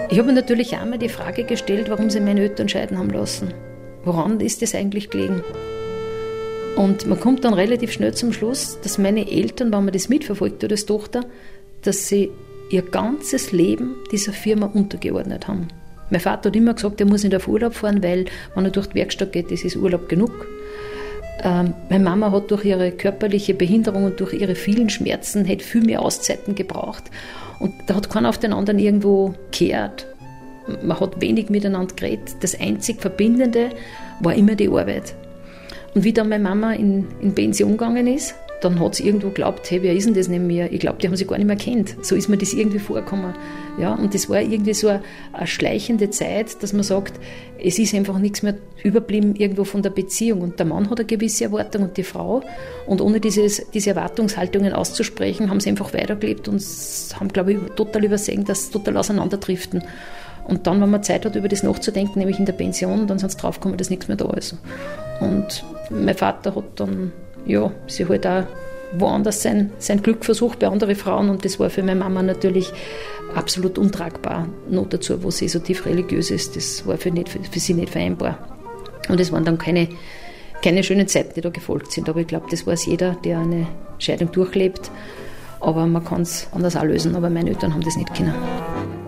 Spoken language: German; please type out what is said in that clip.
Ich habe mir natürlich auch mal die Frage gestellt, warum sie meine Eltern scheiden haben lassen. Woran ist das eigentlich gelegen? Und man kommt dann relativ schnell zum Schluss, dass meine Eltern, wenn man das mitverfolgt als Tochter, dass sie ihr ganzes Leben dieser Firma untergeordnet haben. Mein Vater hat immer gesagt, er muss nicht auf Urlaub fahren, weil, wenn er durch die Werkstatt geht, das ist Urlaub genug. Meine Mama hat durch ihre körperliche Behinderung und durch ihre vielen Schmerzen hat viel mehr Auszeiten gebraucht. Und da hat keiner auf den anderen irgendwo gehört. Man hat wenig miteinander geredet. Das einzig Verbindende war immer die Arbeit. Und wie dann meine Mama in Pension gegangen ist, dann hat sie irgendwo geglaubt, hey, wer ist denn das neben mir? Ich glaube, die haben sie gar nicht mehr kennt. So ist mir das irgendwie vorgekommen. Ja, und das war irgendwie so eine schleichende Zeit, dass man sagt, es ist einfach nichts mehr überblieben irgendwo von der Beziehung. Und der Mann hat eine gewisse Erwartung und die Frau. Und ohne diese Erwartungshaltungen auszusprechen, haben sie einfach weitergelebt und haben, glaube ich, total übersehen, dass sie total auseinanderdriften. Und dann, wenn man Zeit hat, über das nachzudenken, nämlich in der Pension, dann sind sie draufgekommen, dass nichts mehr da ist. Und mein Vater hat dann sie halt auch woanders sein Glück versucht bei anderen Frauen und das war für meine Mama natürlich absolut untragbar. Noch dazu, wo sie so tief religiös ist, das war für sie nicht vereinbar. Und es waren dann keine schönen Zeiten, die da gefolgt sind, aber ich glaube, das weiß jeder, der eine Scheidung durchlebt, aber man kann es anders auch lösen, aber meine Eltern haben das nicht können.